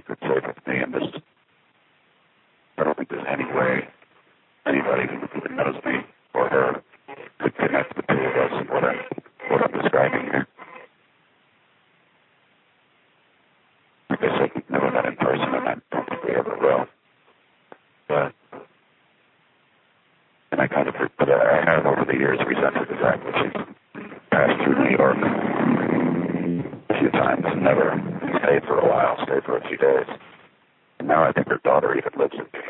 could say with me, and this, I don't think there's any way anybody who knows me or her could connect the two of us and what I'm describing here. Like I said, we've never met in person, and I don't think we ever will. But, and I kind of, but I have over the years resented the fact that she's passed through New York a few times and never stayed for a while, stayed for a few days. And now I think her daughter even lives in New York.